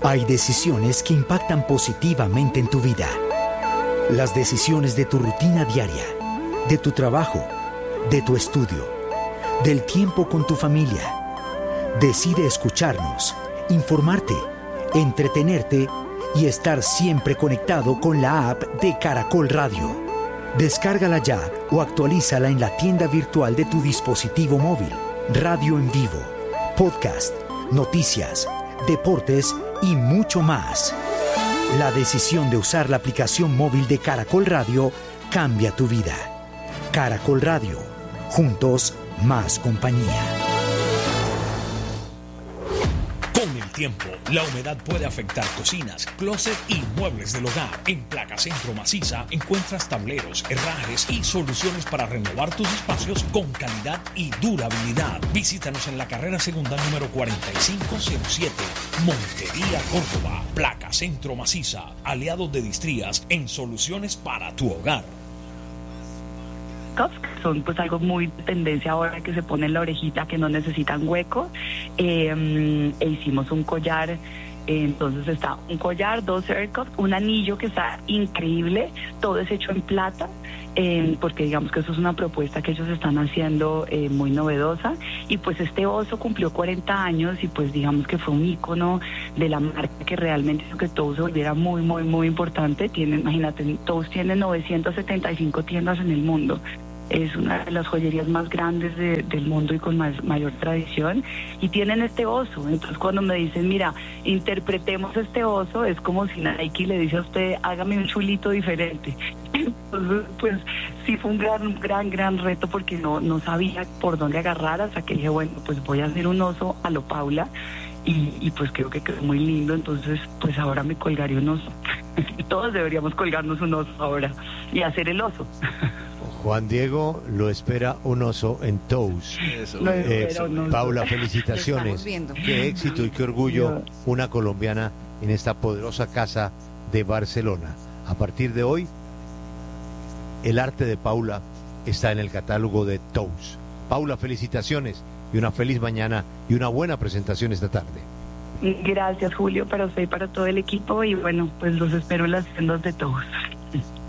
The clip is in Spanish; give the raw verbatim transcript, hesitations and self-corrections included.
Hay decisiones que impactan positivamente en tu vida. Las decisiones de tu rutina diaria, de tu trabajo, de tu estudio, del tiempo con tu familia. Decide escucharnos, informarte, entretenerte y estar siempre conectado con la app de Caracol Radio. Descárgala ya o actualízala en la tienda virtual de tu dispositivo móvil. Radio en vivo, podcast, noticias, deportes y mucho más. La decisión de usar la aplicación móvil de Caracol Radio cambia tu vida. Caracol Radio. Juntos, más compañía. Con el tiempo, la humedad puede afectar cocinas, closet y muebles del hogar. En Placa Centro Maciza encuentras tableros, herrajes y soluciones para renovar tus espacios con calidad y durabilidad. Visítanos en la carrera segunda número cuarenta y cinco cero siete, Montería, Córdoba. Placa Centro Maciza, aliados de Distrías en soluciones para tu hogar. Que son pues algo muy de tendencia ahora, que se pone en la orejita, que no necesitan hueco. Eh, e hicimos un collar, eh, entonces está un collar, dos AirCuffs, un anillo que está increíble, todo es hecho en plata, eh, porque digamos que eso es una propuesta que ellos están haciendo eh, muy novedosa. Y pues este oso cumplió cuarenta años y pues digamos que fue un ícono de la marca que realmente hizo que Toast se volviera muy, muy, muy importante. Tiene, imagínate, Toast tiene novecientas setenta y cinco tiendas en el mundo. Es una de las joyerías más grandes de, del mundo y con más, mayor tradición, y tienen este oso. Entonces cuando me dicen, mira, interpretemos este oso, es como si Nike le dice a usted, hágame un chulito diferente. Entonces pues sí fue un gran, gran, gran reto, porque no, no sabía por dónde agarrar, hasta que dije, bueno, pues voy a hacer un oso a lo Paula, y, y pues creo que quedó muy lindo. Entonces pues ahora me colgaré un oso. Todos deberíamos colgarnos un oso ahora y hacer el oso. Juan Diego, lo espera un oso en Toast. Eh, Paula, felicitaciones. Qué éxito y qué orgullo una colombiana en esta poderosa casa de Barcelona. A partir de hoy, el arte de Paula está en el catálogo de Toast. Paula, felicitaciones y una feliz mañana y una buena presentación esta tarde. Gracias, Julio, para usted y para todo el equipo, y bueno, pues los espero en las tiendas de Toast.